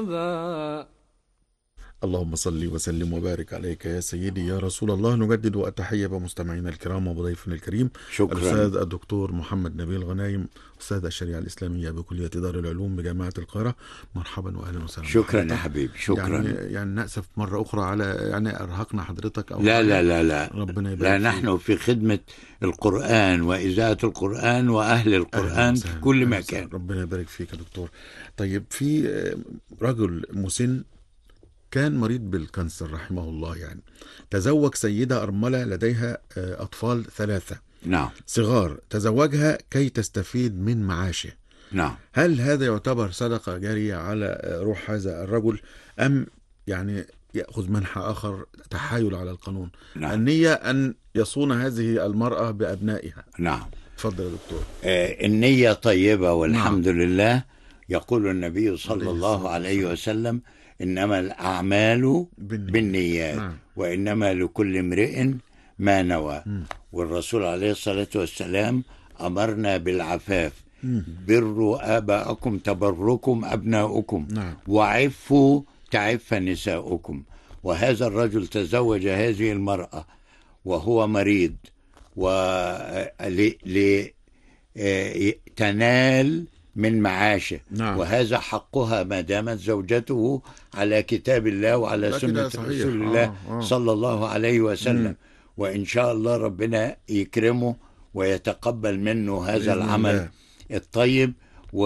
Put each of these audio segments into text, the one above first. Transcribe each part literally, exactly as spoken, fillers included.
اللهم صل وسلم وبارك عليك يا سيدي يا رسول الله. نجدد وأتحية بمستمعينا الكرام وبضيفنا الكريم شكرا. الأستاذ الدكتور محمد نبيل غنايم، أستاذ الشريعة الإسلامية بكلية دار العلوم بجامعة القاهرة. مرحبا وأهلا وسهلا. شكرا يا حبيبي، شكرا. يعني, يعني نأسف مرة أخرى على يعني أرهقنا حضرتك أو لا لا لا لا ربنا لا، يبارك نحن فيك. في خدمة القرآن وإذاعة القرآن وأهل القرآن في كل مكان. ربنا يبارك فيك يا دكتور. طيب، في رجل مسن كان مريض بالكانسر رحمه الله، يعني تزوج سيدة أرملة لديها أطفال ثلاثة نعم صغار، تزوجها كي تستفيد من معاشه. نعم. هل هذا يعتبر صدقة جارية على روح هذا الرجل، أم يعني يأخذ منحى آخر تحايل على القانون؟ نعم. النية أن يصون هذه المرأة بأبنائها. نعم. تفضل يا دكتور. آه النية طيبة والحمد نعم. لله. يقول النبي صلى الله عليه وسلم: إنما الأعمال بالنيات, بالنيات. نعم. وإنما لكل امرئ ما نوى. م. والرسول عليه الصلاة والسلام أمرنا بالعفاف. م. بروا آباءكم تبركم أبناؤكم. نعم. وعفوا تعف نساؤكم. وهذا الرجل تزوج هذه المرأة وهو مريض، ولتنال من معاشه. نعم. وهذا حقها ما دامت زوجته على كتاب الله وعلى سنة رسول الله آه. آه. صلى الله عليه وسلم. م. وإن شاء الله ربنا يكرمه ويتقبل منه هذا العمل الله الطيب، و...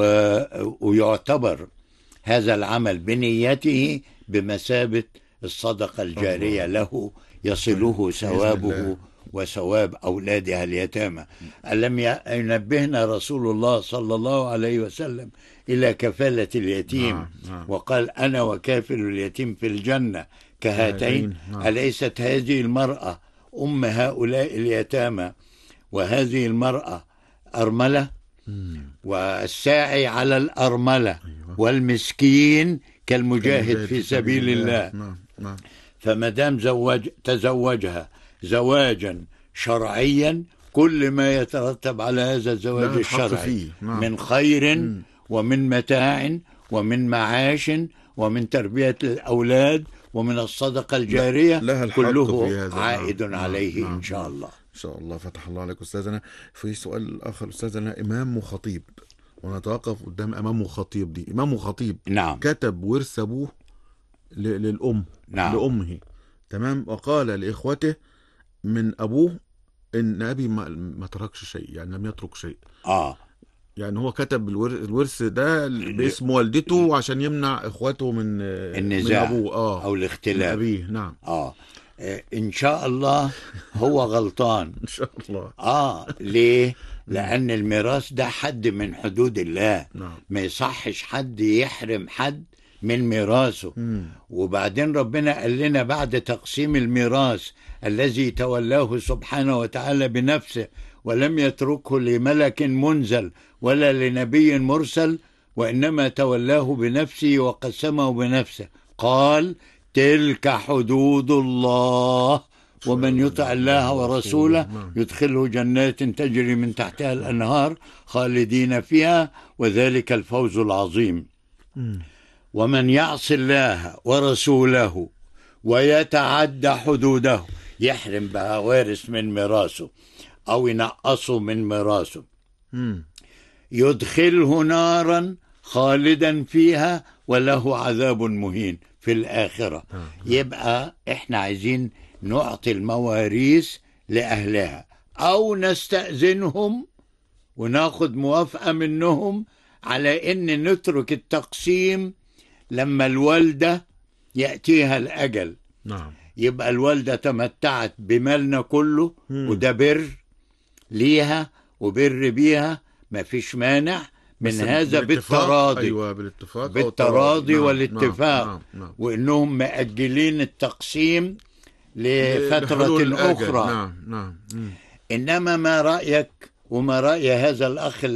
ويعتبر هذا العمل بنيته بمثابة الصدقة الجارية الله. له يصله ثوابه وثواب أولادها اليتامى. ألم ينبهنا رسول الله صلى الله عليه وسلم إلى كفالة اليتيم؟ نعم. نعم. وقال: أنا وكافل اليتيم في الجنة كهاتين. نعم. أليست هذه المرأة أم هؤلاء اليتامى، وهذه المرأة أرملة؟ مم. والساعي على الأرملة أيوة. والمسكين كالمجاهد في سبيل الله. نعم. نعم. فما دام زوج تزوجها زواجا شرعيا، كل ما يترتب على هذا الزواج الشرعي نعم. من خير م. ومن متاع ومن معاش ومن تربية الأولاد ومن الصدقة الجارية لها كله عائد نعم. عليه نعم. إن شاء الله. إن شاء الله. فتح الله عليك أستاذنا. في سؤال آخر أستاذنا، إمام وخطيب، ونتوقف قدام إمام وخطيب دي. إمام وخطيب نعم. كتب ورث أبوه للأم نعم. لأمه، تمام، وقال لإخوته من أبوه إن أبي ما, ما تركش شيء، يعني لم يترك شيء. آه يعني هو كتب الورث ده باسم والدته عشان يمنع إخواته من النزاع من أبوه آه أو الاختلاف أبيه. نعم. آه إن شاء الله هو غلطان. إن شاء الله. آه ليه؟ لأن الميراث ده حد من حدود الله. نعم. ما يصحش حد يحرم حد من ميراثه. وبعدين ربنا قال لنا بعد تقسيم الميراث: الذي تولاه سبحانه وتعالى بنفسه ولم يتركه لملك منزل ولا لنبي مرسل، وإنما تولاه بنفسه وقسمه بنفسه. قال: تلك حدود الله، ومن يطع الله ورسوله يدخله جنات تجري من تحتها الأنهار خالدين فيها، وذلك الفوز العظيم. ومن يعص الله ورسوله ويتعدى حدوده، يحرم بها وارث من ميراثه أو ينقصه من ميراثه، يدخله نارا خالدا فيها وله عذاب مهين في الآخرة. يبقى احنا عايزين نعطي المواريث لأهلها، أو نستأذنهم وناخد موافقة منهم على إن نترك التقسيم لما الوالدة يأتيها الأجل. نعم. يبقى الوالدة تمتعت بمالنا كله، مم. وده بر ليها وبر بيها، ما فيش مانع من هذا بالتراضي. أيوة بالاتفاق بالتراضي نعم. والاتفاق. نعم. نعم. وإنهم مأجلين التقسيم لفترة أخرى. نعم. نعم. إنما ما رأيك وما رأي هذا الأخ